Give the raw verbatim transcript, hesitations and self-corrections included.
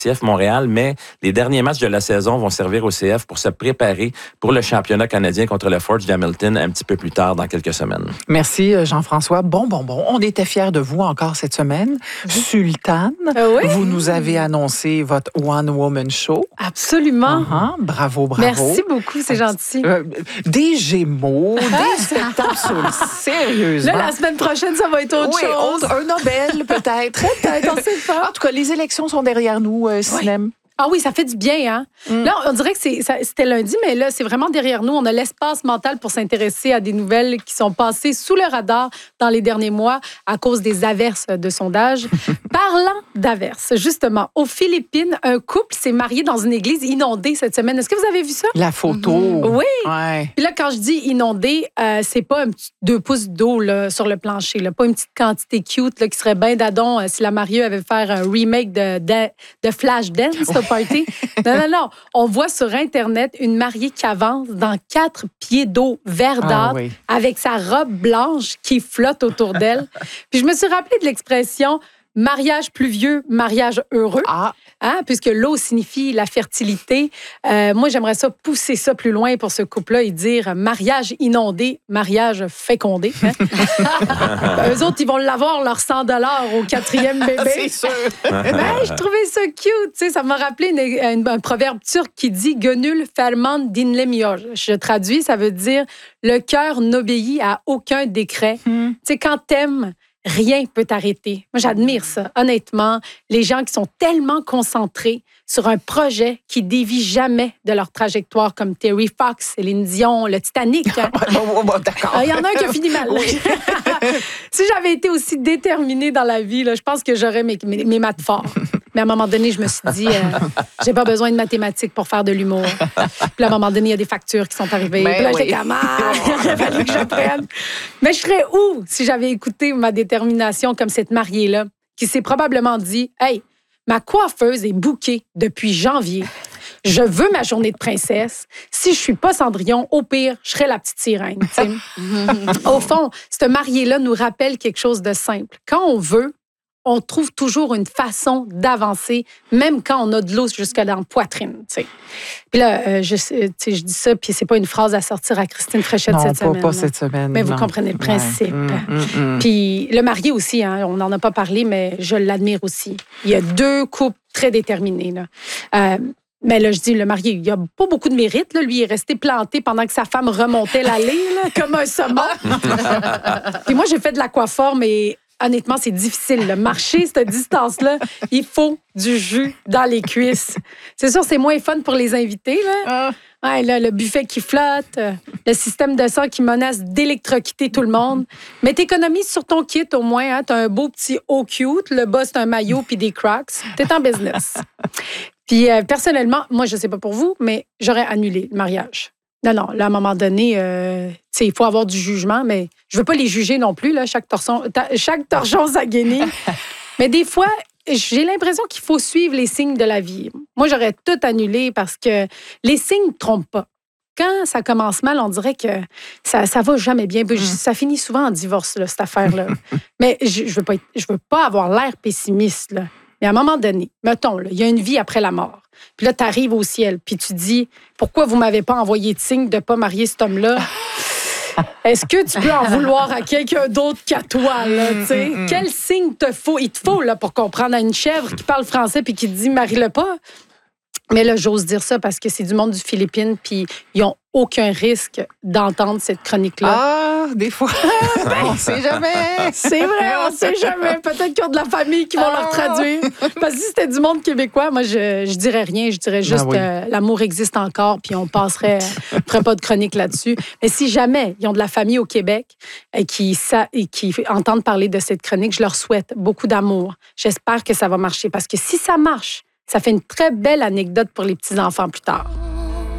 C F Montréal, mais les derniers matchs de la saison vont servir au C F pour se préparer pour le championnat canadien contre le Forge d'Hamilton un petit peu plus tard dans quelques semaines. Merci Jean-François. Bon, bon, bon. On était fiers de vous encore cette semaine. Sultane, oui. vous nous avez annoncé votre One Woman Show. Absolument. Uh-huh. Bravo, bravo. Merci beaucoup, c'est gentil. Euh, des Gémeaux, des spectacles sur- sérieusement. Là, la semaine prochaine, ça va être autre oui, chose. autre- un Nobel peut-être. Peut-être, on sait pas. En tout cas, les élections sont derrière nous, euh, Sinem. Ah oui, ça fait du bien, hein? Mm. Là, on dirait que c'est, ça, c'était lundi, mais là, c'est vraiment derrière nous. On a l'espace mental pour s'intéresser à des nouvelles qui sont passées sous le radar dans les derniers mois à cause des averses de sondage. Parlant d'averses, justement, aux Philippines, un couple s'est marié dans une église inondée cette semaine. Est-ce que vous avez vu ça? La photo. Mm-hmm. Oui. Ouais. Puis là, quand je dis inondée, euh, c'est pas un petit deux pouces d'eau là, sur le plancher, là, pas une petite quantité cute là, qui serait bien d'adon euh, si la mariée avait fait faire un remake de, de, de Flashdance au party. Non, non, non. On voit sur Internet une mariée qui avance dans quatre pieds d'eau verdâtre Ah oui. avec sa robe blanche qui flotte autour d'elle. Puis je me suis rappelé de l'expression mariage pluvieux, mariage heureux. Ah. Hein, puisque l'eau signifie la fertilité. Euh, moi, j'aimerais ça pousser ça plus loin pour ce couple-là et dire mariage inondé, mariage fécondé. Hein? Eux autres, ils vont l'avoir, leur cent dollars au quatrième bébé. C'est sûr. Ben, je trouvais ça cute. Tu sais, ça m'a rappelé une, une, un proverbe turc qui dit « Gönül ferman dinlemiyor ». Je traduis, ça veut dire « Le cœur n'obéit à aucun décret hmm. ». Tu sais, quand t'aimes, rien peut t'arrêter. Moi, j'admire ça, honnêtement. Les gens qui sont tellement concentrés sur un projet qui dévie jamais de leur trajectoire, comme Terry Fox, Céline Dion, le Titanic. Hein. oh, bon, d'accord. Il y en a un qui a fini mal. Oui. Si j'avais été aussi déterminée dans la vie, là, je pense que j'aurais mes, mes, mes maths forts. Mais à un moment donné, je me suis dit, euh, j'ai pas besoin de mathématiques pour faire de l'humour. Puis à un moment donné, il y a des factures qui sont arrivées. Mais puis là, oui. j'étais comme, ah, il a fallu que j'apprenne. Mais je serais où si j'avais écouté ma détermination comme cette mariée-là, qui s'est probablement dit, hey, ma coiffeuse est bookée depuis janvier. Je veux ma journée de princesse. Si je suis pas Cendrillon, au pire, je serai la petite sirène. Au fond, ce marié-là nous rappelle quelque chose de simple. Quand on veut, on trouve toujours une façon d'avancer, même quand on a de l'eau jusque dans la poitrine. T'sais. Puis là, euh, je, je dis ça, puis c'est pas une phrase à sortir à Christine Fréchette non, cette pas, semaine. pas cette semaine. Mais vous non. comprenez le principe. Ouais. Mm, mm, mm. Puis le marié aussi, hein, on n'en a pas parlé, mais je l'admire aussi. Il y a deux couples très déterminés. Là. Euh, Mais là, je dis, le marié, il n'a pas beaucoup de mérite. Là. Lui, il est resté planté pendant que sa femme remontait l'allée, là, comme un saumon. Puis moi, j'ai fait de l'aquaforme, mais honnêtement, c'est difficile. Là. Marcher cette distance-là, il faut du jus dans les cuisses. C'est sûr, c'est moins fun pour les invités. Là. Ouais, là, le buffet qui flotte, le système de sang qui menace d'électrocuter tout le monde. Mais t'économises sur ton kit au moins. Hein. T'as un beau petit haut cute. Le bas, c'est un maillot puis des Crocs. T'es en business. Puis euh, personnellement, moi, je sais pas pour vous, mais j'aurais annulé le mariage. Non, non, là, à un moment donné, euh, il faut avoir du jugement, mais je veux pas les juger non plus, là, chaque torchon, chaque torchon ça guenille. Mais des fois, j'ai l'impression qu'il faut suivre les signes de la vie. Moi, j'aurais tout annulé parce que les signes ne trompent pas. Quand ça commence mal, on dirait que ça ça va jamais bien. Ça finit souvent en divorce, là, cette affaire-là. Mais je ne veux pas être, je veux pas avoir l'air pessimiste, là. Mais à un moment donné, mettons, il y a une vie après la mort. Puis là, tu arrives au ciel, puis tu dis, pourquoi vous ne m'avez pas envoyé de signe de ne pas marier cet homme-là? Est-ce que tu peux en vouloir à quelqu'un d'autre qu'à toi, là, tu sais? Mm, mm. Quel signe te faut? Il te faut, là, pour comprendre à une chèvre qui parle français puis qui te dit, marie-le pas. Mais là, j'ose dire ça parce que c'est du monde du Philippines, puis ils n'ont aucun risque d'entendre cette chronique-là. Ah, des fois. On ne sait jamais. C'est vrai, on ne sait jamais. Peut-être qu'ils ont de la famille qui vont ah. leur traduire. Parce que si c'était du monde québécois, moi, je ne dirais rien. Je dirais juste ah oui. euh, l'amour existe encore, puis on passerait, on ne ferait pas de chronique là-dessus. Mais si jamais ils ont de la famille au Québec et qui, ça, et qui entendent parler de cette chronique, je leur souhaite beaucoup d'amour. J'espère que ça va marcher. Parce que si ça marche, ça fait une très belle anecdote pour les petits-enfants plus tard.